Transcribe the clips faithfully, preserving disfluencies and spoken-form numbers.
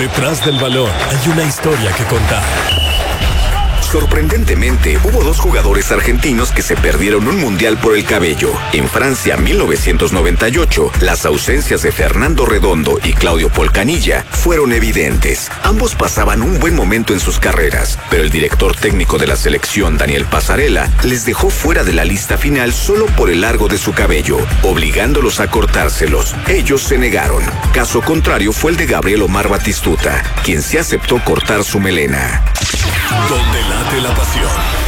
Detrás del balón hay una historia que contar. Sorprendentemente, hubo dos jugadores argentinos que se perdieron un mundial por el cabello. En Francia, mil novecientos noventa y ocho, las ausencias de Fernando Redondo y Claudio Polcanilla fueron evidentes. Ambos pasaban un buen momento en sus carreras, pero el director técnico de la selección, Daniel Passarella, les dejó fuera de la lista final solo por el largo de su cabello, obligándolos a cortárselos. Ellos se negaron. Caso contrario fue el de Gabriel Omar Batistuta, quien se aceptó cortar su melena. Donde late la pasión.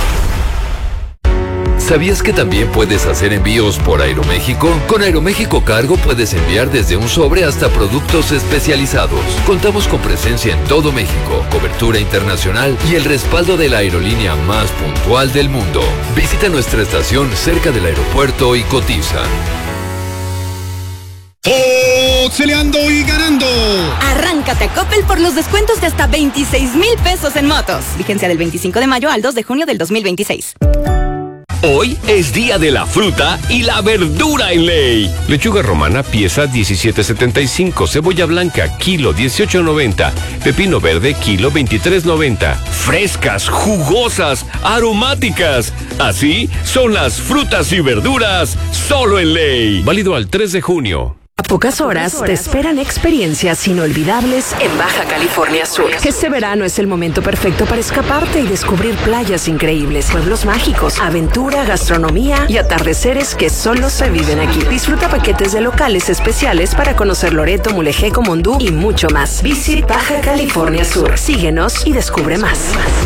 ¿Sabías que también puedes hacer envíos por Aeroméxico? Con Aeroméxico Cargo puedes enviar desde un sobre hasta productos especializados. Contamos con presencia en todo México, cobertura internacional y el respaldo de la aerolínea más puntual del mundo. Visita nuestra estación cerca del aeropuerto y cotiza. Boxeleando y ganando. Arráncate a Coppel por los descuentos de hasta veintiséis mil pesos en motos. Vigencia del veinticinco de mayo al dos de junio del dos mil veintiséis. Hoy es día de la fruta y la verdura en Ley. Lechuga romana, pieza diecisiete setenta y cinco. Cebolla blanca, kilo dieciocho noventa. Pepino verde, kilo veintitrés noventa. Frescas, jugosas, aromáticas. Así son las frutas y verduras solo en Ley. Válido al tres de junio. A pocas horas te esperan experiencias inolvidables en Baja California Sur. Este verano es el momento perfecto para escaparte y descubrir playas increíbles, pueblos mágicos, aventura, gastronomía y atardeceres que solo se viven aquí. Disfruta paquetes de locales especiales para conocer Loreto, Mulegé, Comondú y mucho más. Visit Baja California Sur. Síguenos y descubre más.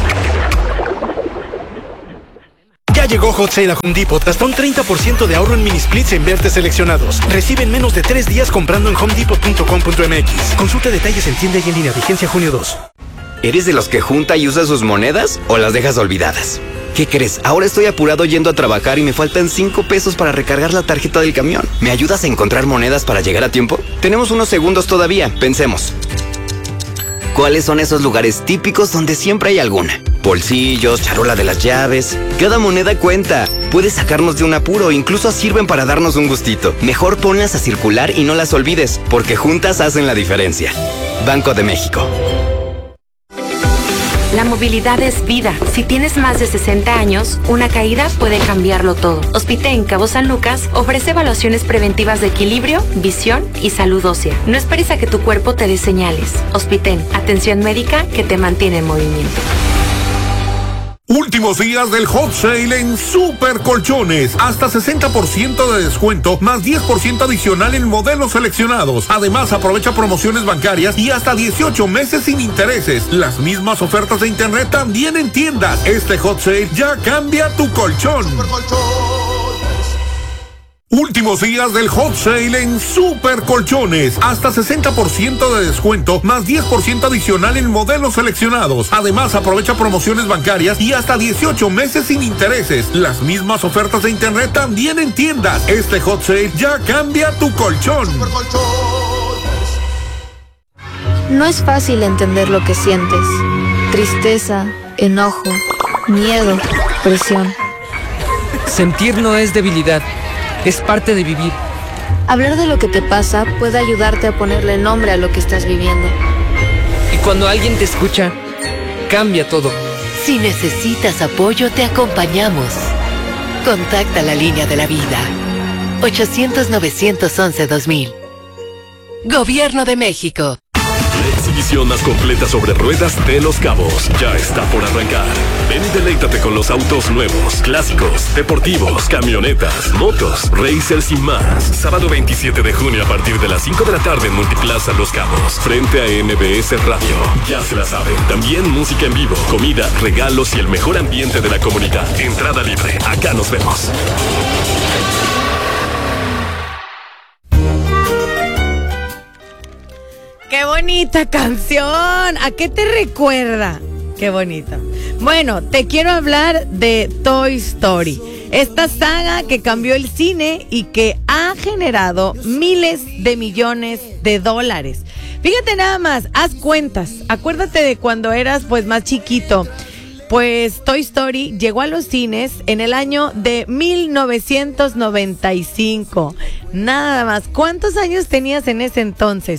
Ya llegó Hot Sale a Home Depot. Hasta un treinta por ciento de ahorro en mini splits en vertes seleccionados. Recibe en menos de tres días comprando en home depot punto com punto m x. Consulta detalles en tienda y en línea. Vigencia junio dos. ¿Eres de los que junta y usa sus monedas o las dejas olvidadas? ¿Qué crees? Ahora estoy apurado yendo a trabajar y me faltan cinco pesos para recargar la tarjeta del camión. ¿Me ayudas a encontrar monedas para llegar a tiempo? Tenemos unos segundos todavía. Pensemos. ¿Cuáles son esos lugares típicos donde siempre hay alguna? Bolsillos, charola de las llaves. Cada moneda cuenta. Puede sacarnos de un apuro, incluso sirven para darnos un gustito. Mejor ponlas a circular y no las olvides, porque juntas hacen la diferencia. Banco de México. La movilidad es vida. Si tienes más de sesenta años, una caída puede cambiarlo todo. Hospiten Cabo San Lucas ofrece evaluaciones preventivas de equilibrio, visión y salud ósea. No esperes a que tu cuerpo te dé señales. Hospiten, atención médica que te mantiene en movimiento. Últimos días del Hot Sale en Super Colchones. Hasta sesenta por ciento de descuento, más diez por ciento adicional en modelos seleccionados. Además, aprovecha promociones bancarias y hasta dieciocho meses sin intereses. Las mismas ofertas de internet también en tiendas. Este Hot Sale ya cambia tu colchón. Super Últimos días del Hot Sale en Super Colchones. Hasta sesenta por ciento de descuento, más diez por ciento adicional en modelos seleccionados. Además, aprovecha promociones bancarias y hasta dieciocho meses sin intereses. Las mismas ofertas de internet también en tiendas. Este Hot Sale ya cambia tu colchón. No es fácil entender lo que sientes. Tristeza, enojo, miedo, presión. Sentir no es debilidad. Es parte de vivir. Hablar de lo que te pasa puede ayudarte a ponerle nombre a lo que estás viviendo. Y cuando alguien te escucha, cambia todo. Si necesitas apoyo, te acompañamos. Contacta la línea de la vida. ochocientos, novecientos once, dos mil. Gobierno de México. La exhibición más completa sobre ruedas de Los Cabos ya está por arrancar. Ven y deleítate con los autos nuevos, clásicos, deportivos, camionetas, motos, racers y más. Sábado veintisiete de junio a partir de las cinco de la tarde en Multiplaza Los Cabos, frente a M B S Radio. Ya se la saben. También música en vivo, comida, regalos y el mejor ambiente de la comunidad. Entrada libre. Acá nos vemos. ¡Qué bonita canción! ¿A qué te recuerda? ¡Qué bonita! Bueno, te quiero hablar de Toy Story. Esta saga que cambió el cine y que ha generado miles de millones de dólares. Fíjate nada más, haz cuentas. Acuérdate de cuando eras pues más chiquito. Pues Toy Story llegó a los cines en el año de mil novecientos noventa y cinco. Nada más. ¿Cuántos años tenías en ese entonces?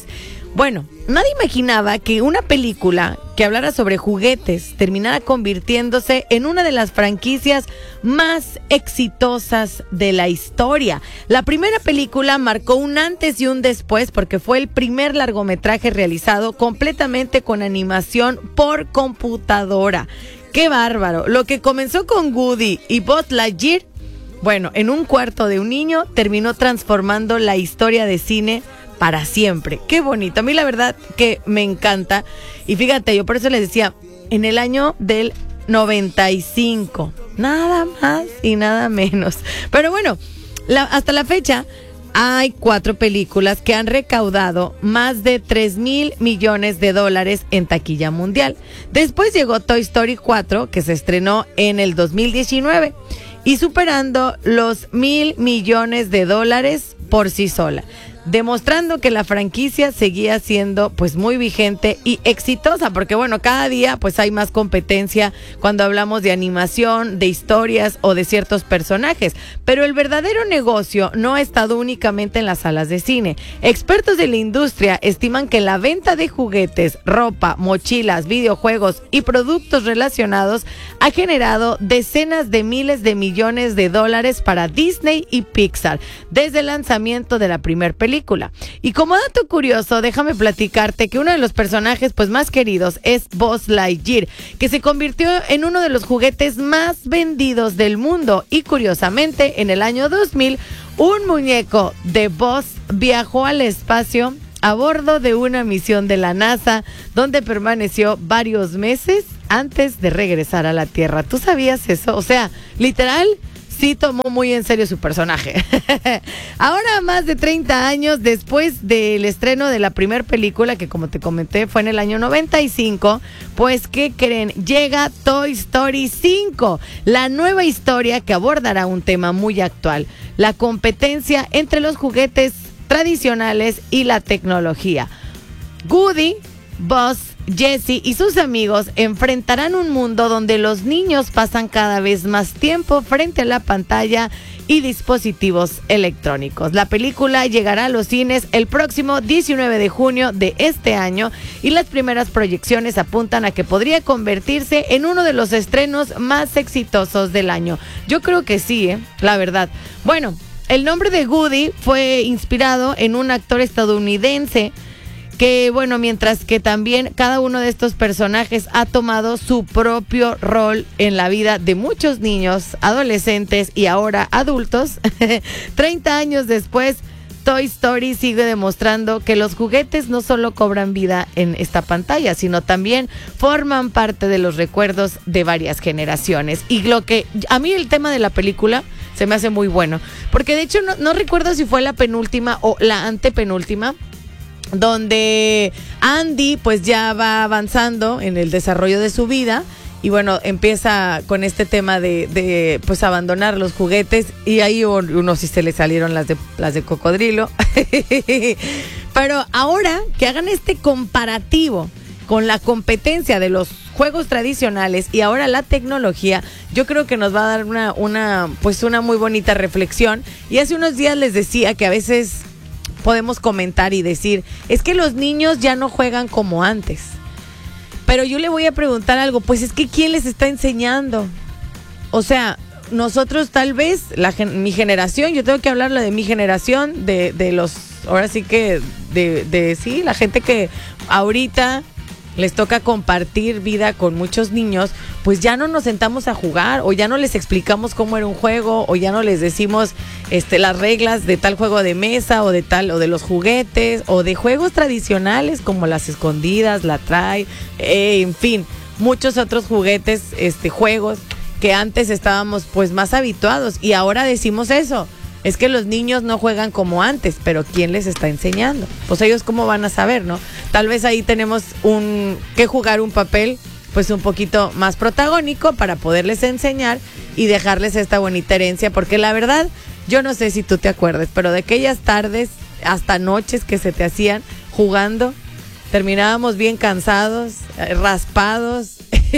Bueno, nadie imaginaba que una película que hablara sobre juguetes terminara convirtiéndose en una de las franquicias más exitosas de la historia. La primera película marcó un antes y un después porque fue el primer largometraje realizado completamente con animación por computadora. ¡Qué bárbaro! Lo que comenzó con Woody y Buzz Lightyear, bueno, en un cuarto de un niño, terminó transformando la historia de cine para siempre. Qué bonito. A mí la verdad que me encanta. Y fíjate, yo por eso les decía, en el año del noventa y cinco. Nada más y nada menos. Pero bueno, la, hasta la fecha hay cuatro películas que han recaudado más de tres mil millones de dólares en taquilla mundial. Después llegó Toy Story cuatro, que se estrenó en el dos mil diecinueve y superando los mil millones de dólares por sí sola, demostrando que la franquicia seguía siendo pues muy vigente y exitosa, porque bueno, cada día pues hay más competencia cuando hablamos de animación, de historias o de ciertos personajes, pero el verdadero negocio no ha estado únicamente en las salas de cine. Expertos de la industria estiman que la venta de juguetes, ropa, mochilas, videojuegos y productos relacionados ha generado decenas de miles de millones de dólares para Disney y Pixar desde el lanzamiento de la primera película. Película. Y como dato curioso, déjame platicarte que uno de los personajes pues más queridos es Buzz Lightyear, que se convirtió en uno de los juguetes más vendidos del mundo. Y curiosamente, en el año dos mil, un muñeco de Buzz viajó al espacio a bordo de una misión de la NASA, donde permaneció varios meses antes de regresar a la Tierra. ¿Tú sabías eso? O sea, literal, sí tomó muy en serio su personaje. Ahora, más de treinta años después del estreno de la primera película, que como te comenté fue en el año noventa y cinco, pues ¿qué creen? Llega Toy Story cinco, la nueva historia que abordará un tema muy actual, la competencia entre los juguetes tradicionales y la tecnología. Woody, Buzz, Jessie y sus amigos enfrentarán un mundo donde los niños pasan cada vez más tiempo frente a la pantalla y dispositivos electrónicos. La película llegará a los cines el próximo diecinueve de junio de este año y las primeras proyecciones apuntan a que podría convertirse en uno de los estrenos más exitosos del año. Yo creo que sí, ¿eh? La verdad. Bueno, el nombre de Woody fue inspirado en un actor estadounidense que, bueno, mientras que también cada uno de estos personajes ha tomado su propio rol en la vida de muchos niños, adolescentes y ahora adultos, treinta años después, Toy Story sigue demostrando que los juguetes no solo cobran vida en esta pantalla, sino también forman parte de los recuerdos de varias generaciones. Y lo que a mí el tema de la película se me hace muy bueno, porque de hecho no, no recuerdo si fue la penúltima o la antepenúltima, donde Andy pues ya va avanzando en el desarrollo de su vida y bueno, empieza con este tema de, de pues abandonar los juguetes y ahí uno sí se le salieron las de, las de cocodrilo. Pero ahora que hagan este comparativo con la competencia de los juegos tradicionales y ahora la tecnología, yo creo que nos va a dar una, una pues una muy bonita reflexión. Y hace unos días les decía que a veces podemos comentar y decir, es que los niños ya no juegan como antes. Pero yo le voy a preguntar algo, pues es que ¿quién les está enseñando? O sea, nosotros tal vez, la, mi generación, yo tengo que hablarle de mi generación, de, de los, ahora sí que, de, de sí, la gente que ahorita les toca compartir vida con muchos niños, pues ya no nos sentamos a jugar o ya no les explicamos cómo era un juego o ya no les decimos este, las reglas de tal juego de mesa o de tal o de los juguetes o de juegos tradicionales como las escondidas, la try, eh, en fin, muchos otros juguetes, este, juegos que antes estábamos pues más habituados y ahora decimos eso. Es que los niños no juegan como antes, pero ¿quién les está enseñando? Pues ellos cómo van a saber, ¿no? Tal vez ahí tenemos un que jugar un papel pues un poquito más protagónico para poderles enseñar y dejarles esta bonita herencia, porque la verdad, yo no sé si tú te acuerdas, pero de aquellas tardes hasta noches que se te hacían jugando, terminábamos bien cansados, raspados,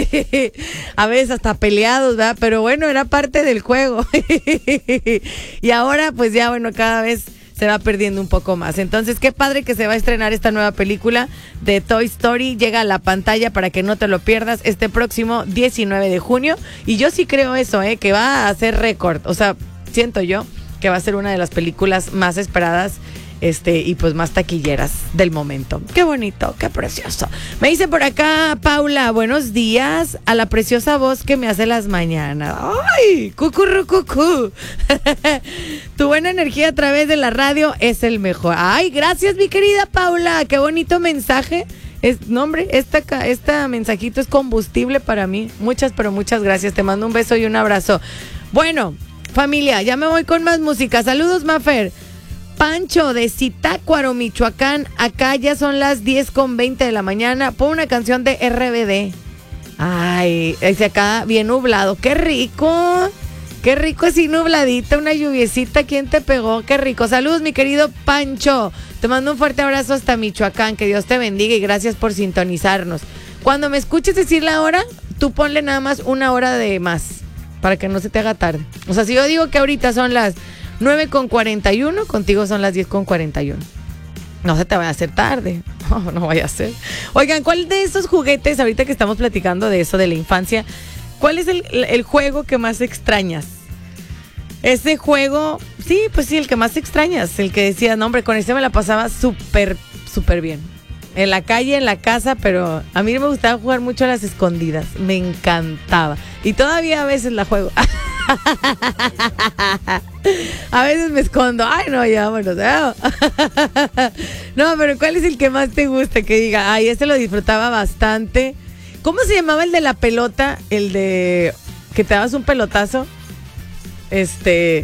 a veces hasta peleados, ¿verdad? Pero bueno, era parte del juego. Y ahora pues ya, bueno, cada vez se va perdiendo un poco más. Entonces, qué padre que se va a estrenar esta nueva película de Toy Story. Llega a la pantalla para que no te lo pierdas este próximo diecinueve de junio. Y yo sí creo eso, ¿eh? Que va a hacer récord. O sea, siento yo que va a ser una de las películas más esperadas este y pues más taquilleras del momento. Qué bonito, qué precioso. Me dice por acá Paula, buenos días, a la preciosa voz que me hace las mañanas. ¡Ay! ¡Cucurru, cucú! Tu buena energía a través de la radio es el mejor. ¡Ay, gracias, mi querida Paula! ¡Qué bonito mensaje! Es, no, hombre, esta, esta mensajito es combustible para mí. Muchas, pero muchas gracias. Te mando un beso y un abrazo. Bueno, familia, ya me voy con más música. Saludos, Mafer. Pancho de Zitácuaro, Michoacán. Acá ya son las diez con veinte de la mañana. Pon una canción de R B D. Ay, dice acá bien nublado. ¡Qué rico! ¡Qué rico así nubladita! Una lluviecita. ¿Quién te pegó? ¡Qué rico! Saludos, mi querido Pancho. Te mando un fuerte abrazo hasta Michoacán. Que Dios te bendiga y gracias por sintonizarnos. Cuando me escuches decir la hora, tú ponle nada más una hora de más para que no se te haga tarde. O sea, si yo digo que ahorita son las nueve con cuarenta y uno, contigo son las diez con cuarenta y uno. No se te vaya a hacer tarde. No, no vaya a ser. Oigan, ¿cuál de esos juguetes, ahorita que estamos platicando de eso, de la infancia, cuál es el, el juego que más extrañas? Ese juego, sí, pues sí, el que más extrañas. El que decías, no, hombre, con ese me la pasaba súper, súper bien. En la calle, en la casa, pero a mí me gustaba jugar mucho a las escondidas. Me encantaba. Y todavía a veces la juego. A veces me escondo. Ay, no, ya, bueno. No, pero ¿cuál es el que más te gusta? Que diga, ay, ese lo disfrutaba bastante. ¿Cómo se llamaba el de la pelota? El de que te dabas un pelotazo. Este...